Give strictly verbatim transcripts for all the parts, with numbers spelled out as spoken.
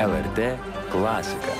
L R T klasika.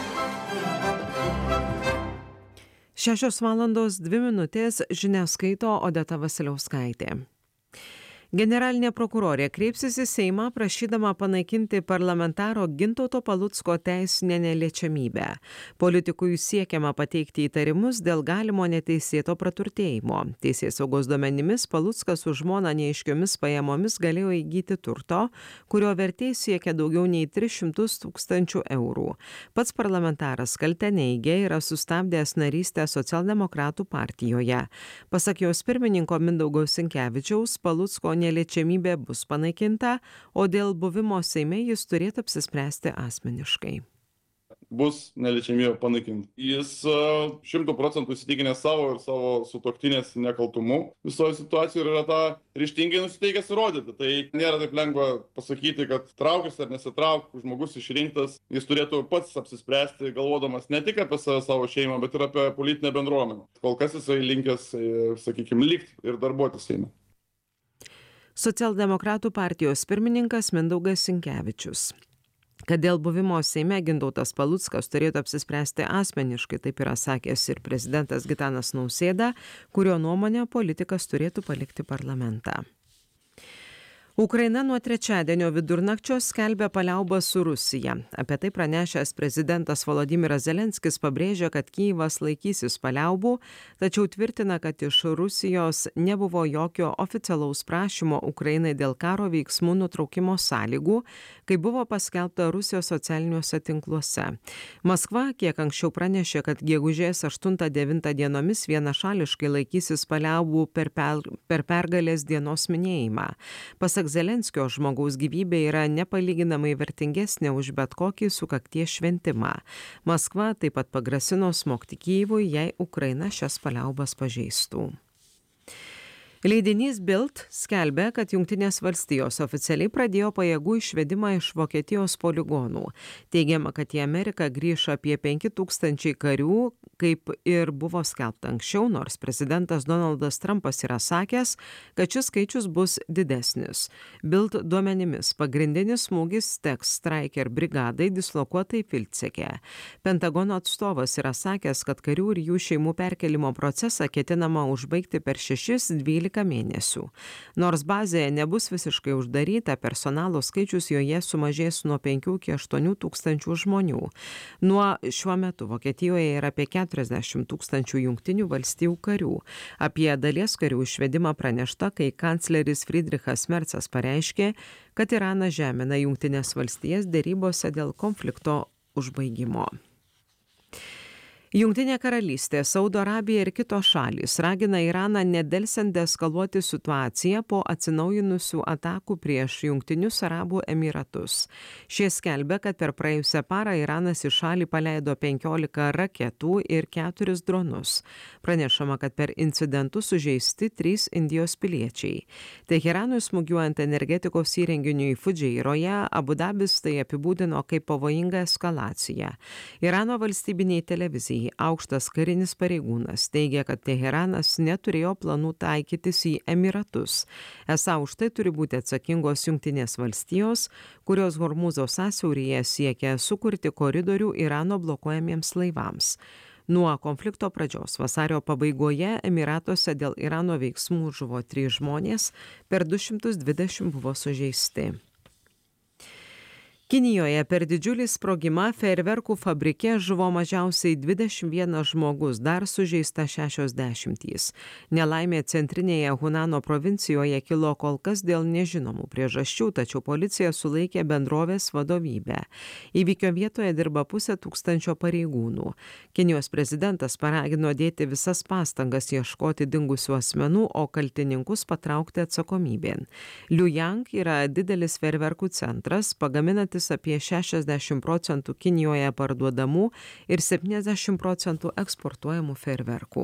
Šešios valandos dvi minutės, žinias skaito Odeta Vasiliauskaitė. Generalinė prokurorė kreipsis į Seimą prašydama panaikinti parlamentaro Gintauto Palucko teisinę neliečiamybę. Politikui siekiama pateikti įtarimus dėl galimo neteisėto praturtėjimo. Teisėsaugos duomenimis Paluckas su žmona neaiškiomis pajamomis galėjo įgyti turto, kurio vertė siekia daugiau nei tris šimtus tūkstančių eurų. Pats parlamentaras kaltę neigė, yra sustabdęs narystę Socialdemokratų partijoje. Pasak jos pirmininko Mindaugo Sinkevičiaus, Palucko neliečiamybė bus panaikinta, o dėl buvimo Seime jis turėtų apsispręsti asmeniškai. Bus neliečiamybė panaikinta. Jis šimtų procentų įsitikinęs savo ir savo sutuoktinės nekaltumu visoje situacijoje ir yra tą ryžtingai nusiteikęs įrodyti. Tai nėra taip lengva pasakyti, kad traukis ar nesitrauk, žmogus išrinktas, jis turėtų pats apsispręsti, galvodamas ne tik apie save, savo šeimą, bet ir apie politinę bendruomenę. Kol kas jisai linkęs, sakykime, likti ir darbuotis Seime. Socialdemokratų partijos pirmininkas Mindaugas Sinkevičius. Kad dėl buvimo Seime Gintautas Paluckas turėtų apsispręsti asmeniškai, taip yra sakęs ir prezidentas Gitanas Nausėda, kurio nuomonė politikas turėtų palikti parlamentą. Ukraina nuo trečiadienio vidurnakčio skelbia paliaubą su Rusija. Apie tai pranešęs prezidentas Volodymyras Zelenskis pabrėžia, kad Kyjivas laikysis paliaubų, tačiau tvirtina, kad iš Rusijos nebuvo jokio oficialaus prašymo Ukrainai dėl karo veiksmų nutraukimo sąlygų, kai buvo paskelbta Rusijos socialiniuose tinkluose. Maskva kiek anksčiau pranešė, kad gegužės aštuntą devintą dienomis vienašališkai laikysis paliaubų per, per, per pergalės dienos minėjimą. Pasak Zelenskio, žmogaus gyvybė yra nepalyginamai vertingesnė už bet kokį sukakties šventimą. Maskva taip pat pagrasino smogti Kyjivui, jei Ukraina šias paliaubas pažeistų. Leidinys Bild skelbia, kad Jungtinės valstijos oficialiai pradėjo pajėgų išvedimą iš Vokietijos poligonų. Teigiama, kad į Ameriką grįš apie penki tūkstančiai karių, kaip ir buvo skelbta anksčiau, nors prezidentas Donaldas Trumpas yra sakęs, kad šis skaičius bus didesnis. Bild duomenimis pagrindinis smūgis teks Stryker brigadai dislokuotai Filceke. Pentagono atstovas yra sakęs, kad karių ir jų šeimų perkelimo procesą ketinama užbaigti per šešis dvylika mėnesių. Nors bazė nebus visiškai uždaryta, personalo skaičius joje sumažės nuo penkių iki aštuonių tūkstančių žmonių. Nuo šiuo metu Vokietijoje yra apie keturiasdešimt tūkstančių jungtinių valstijų karių. Apie dalies karių išvedimą pranešta, kai kancleris Friedrichas Mercas pareiškė, kad Iranas žemina Jungtinės valstijas derybose dėl konflikto užbaigimo. Jungtinė karalystė, Saudo Arabija ir kitos šalys ragina Iraną nedelsiant deeskaluoti situaciją po atsinaujinusių atakų prieš Jungtinius Arabų Emiratus. Šie skelbia, kad per praėjusią parą Iranas į šalį paleido penkiolika raketų ir keturis dronus. Pranešama, kad per incidentus sužeisti trys Indijos piliečiai. Teheranui smūgiuojant energetikos įrenginiui Fudžeiroje, Abu Dabis tai apibūdino kaip pavojingą eskalaciją. Irano valstybiniai televizijai aukštas karinis pareigūnas teigia, kad Teheranas neturėjo planų taikytis į Emiratus. Esą už tai turi būti atsakingos Jungtinės valstijos, kurios Hormūzo sąsiauryje siekia sukurti koridorių Irano blokuojamiems laivams. Nuo konflikto pradžios vasario pabaigoje Emiratuose dėl Irano veiksmų žuvo trys žmonės, per du šimtus dvidešimt buvo sužeisti. Kinijoje per didžiulį sprogimą fejerverkų fabrike žuvo mažiausiai dvidešimt vienas žmogus, dar sužeista šešios dešimtys. Nelaimė centrinėje Hunano provincijoje kilo kol kas dėl nežinomų priežasčių, tačiau policija sulaikė bendrovės vadovybę. Įvykio vietoje dirba pusė tūkstančio pareigūnų. Kinijos prezidentas paragino dėti visas pastangas ieškoti dingusių asmenų, o kaltininkus patraukti atsakomybėn. Liujang yra didelis fejerverkų centras, pagaminantis apie šešiasdešimt procentų Kinijoje parduodamų ir septyniasdešimt procentų eksportuojamų fejerverkų.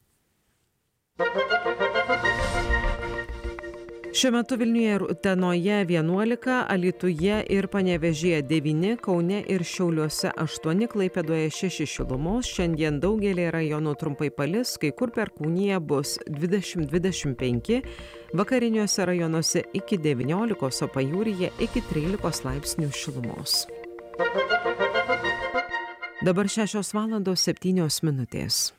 Šiuo metu Vilniuje ir Utenoje vienuolika, Alytuje ir Panevėžyje devyni, Kaune ir Šiauliuose aštuoni, Klaipėdoje šeši šilumos. Šiandien daugelį rajonų trumpai palis, kai kur perkūnija bus dvidešimt dvidešimt penki, vakariniuose rajonuose iki devyniolikos, o pajūryje iki trylikos laipsnių šilumos. Dabar šešios valandos septynios minutės.